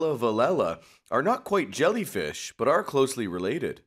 Valella are not quite jellyfish, but are closely related.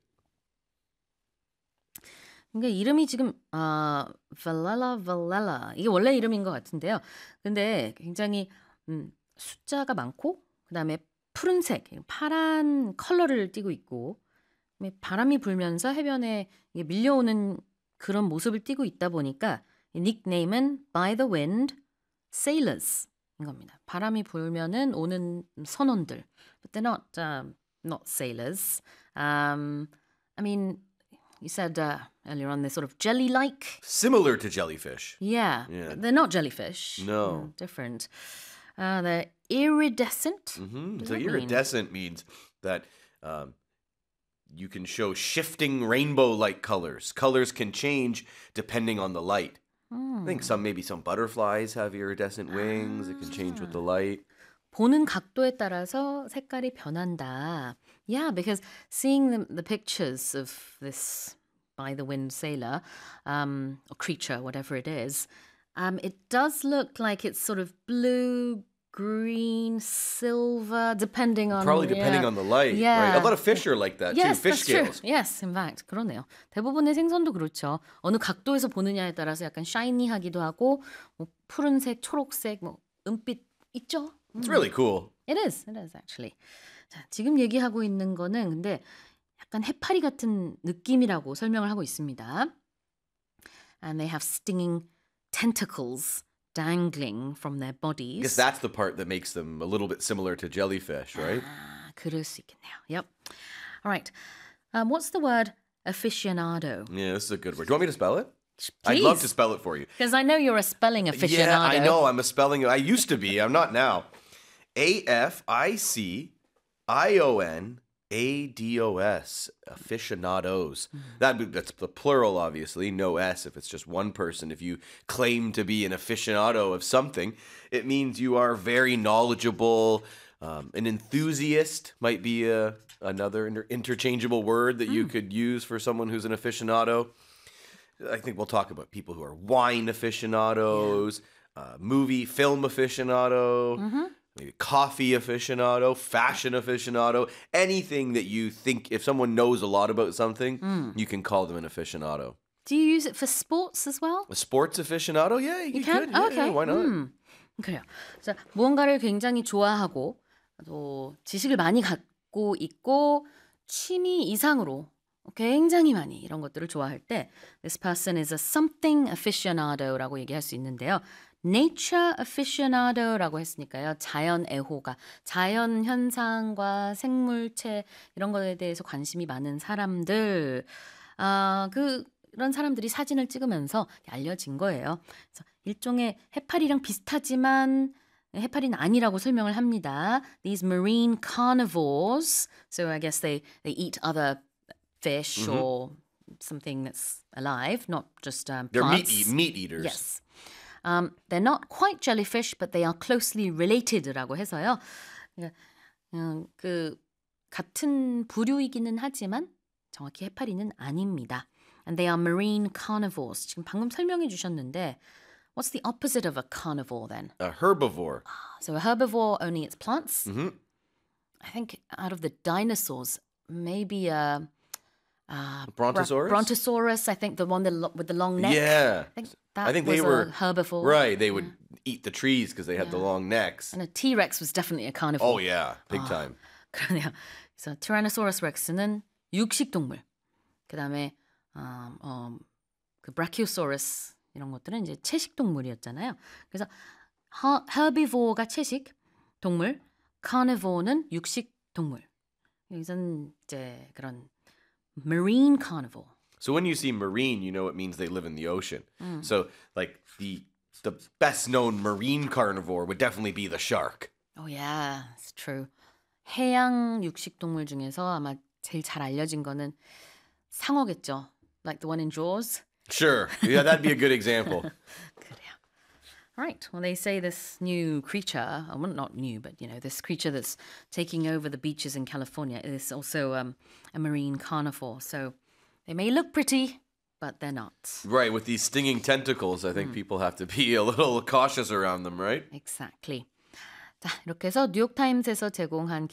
그러니까 이름이 지금 Valella Valella 이게 원래 이름인 것 같은데요. 근데 굉장히 숫자가 많고 그다음에 푸른색, 파란 컬러를 띠고 있고 그다음에 바람이 불면서 해변에 이게 밀려오는 그런 모습을 띠고 있다 보니까 이 닉네임은 By the Wind Sailors 인 겁니다. 바람이 불면은 오는 선원들. But they're not sailors. I mean, you said earlier on they're sort of jelly-like. Similar to jellyfish. Yeah. Yeah. They're not jellyfish. No. Different. They're iridescent. What So does that mean? iridescent means that you can show shifting rainbow-like colors. Colors can change depending on the light. I think maybe some butterflies have iridescent wings. It can change with the light. 보는 각도에 따라서 색깔이 변한다. Yeah, because seeing the pictures of this by the wind sailor, or creature, whatever it is, it does look like it's sort of blue, green, silver, depending on Probably depending on the light. Yeah. Right? A lot of fish are like that Yes, too. Fish that's true. scales. Yes, in fact, 그러네요. 대부분의 생선도 그렇죠. 어느 각도에서 보느냐에 따라서 약간 샤이니하기도 하고, 뭐 푸른색, 초록색, 뭐 은빛 있죠. It's really cool. It is actually. 자, 지금 얘기하고 있는 거는 근데 약간 해파리 같은 느낌이라고 설명을 하고 있습니다. And they have stinging tentacles dangling from their I bodies. guess that's the part that makes them a little bit similar to jellyfish, right? 그럴 수 있겠네요. Yep. All right. What's the word aficionado? Yeah, this is a good word. Do you want me to spell it? Please. I'd love to spell it for you. Because I know you're a spelling aficionado. Yeah, I know. I'm a spelling. I used to be. I'm not now. AFICIONADOS. Aficionados. That's the plural, obviously. No S if it's just one person. If you claim to be an aficionado of something, it means you are very knowledgeable. An enthusiast might be another interchangeable word that you could use for someone who's an aficionado. I think we'll talk about people who are wine aficionados, film aficionado, maybe coffee aficionado, fashion aficionado, anything that you think if someone knows a lot about something, you can call them an aficionado. Do you use it for sports as well? A sports aficionado? Yeah, you can? could. Yeah, Okay. why not? 그래요. 자, 무언가를 굉장히 좋아하고 또 지식을 많이 갖고 있고 취미 이상으로 굉장히 많이 이런 것들을 좋아할 때 this person is a something aficionado라고 얘기할 수 있는데요. nature aficionado라고 했으니까요. 자연 애호가, 자연 현상과 생물체 이런 것에 대해서 관심이 많은 사람들 그런 사람들이 사진을 찍으면서 알려진 거예요. 그래서 일종의 해파리랑 비슷하지만 해파리는 아니라고 설명을 합니다. These marine carnivores, so I guess they eat other fish or something that's alive, not just They're plants. meat eaters. Yes. They're not quite jellyfish, but they are closely related라고 해서요. 그 같은 부류이기는 하지만 정확히 해파리는 아닙니다. And they are marine carnivores. 지금 방금 설명해 주셨는데 what's the opposite of a carnivore then? A herbivore. So a herbivore only eats plants. I think out of the dinosaurs, maybe a Brontosaurus? Brontosaurus, I think the one with the long neck. Yeah. I think they was were a herbivore. Right, they would eat the trees because they had the long necks. And a T-Rex was definitely a carnivore. Oh yeah, big time. 그러네요. 그래서 Tyrannosaurus Rex는 육식 동물. 그다음에 그 Brachiosaurus 이런 것들은 이제 채식 동물이었잖아요. 그래서 herbivore가 채식 동물, carnivore는 육식 동물. 여기서는 이제 그런 marine carnivore. So when you see marine, you know it means they live in the ocean. So like the best known marine carnivore would definitely be the shark. Oh yeah, it's true. 해양 육식 동물 중에서 아마 제일 잘 알려진 거는 상어겠죠. Like the one in Jaws. Sure. Yeah, that'd be a good example. 그래요. Right. Well, they say this new creature, well, not new, but this creature that's taking over the beaches in California is also a marine carnivore. So they may look pretty, but they're not. Right, with these stinging tentacles, I think people have to be a little cautious around them, right? Exactly. 자, 이렇게 해서 뉴욕타임스에서 제공한